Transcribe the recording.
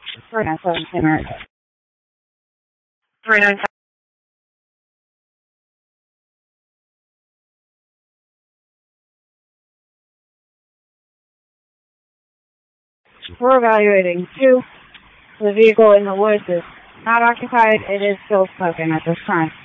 397 St. Mary's. 397. We're evaluating 2. The vehicle in the woods is not occupied. It is still smoking at this time.